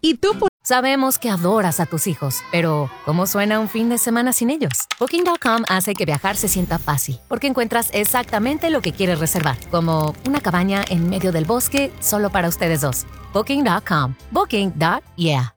Y tú Sabemos que adoras a tus hijos, pero ¿cómo suena un fin de semana sin ellos? Booking.com hace que viajar se sienta fácil, porque encuentras exactamente lo que quieres reservar, como una cabaña en medio del bosque solo para ustedes dos. Booking.com. Booking.yeah.